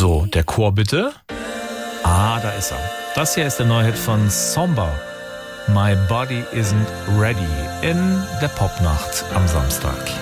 So, der Chor bitte. Ah, da ist er. Das hier ist der neue Hit von Somber. My Body Isn't Ready in der Popnacht am Samstag.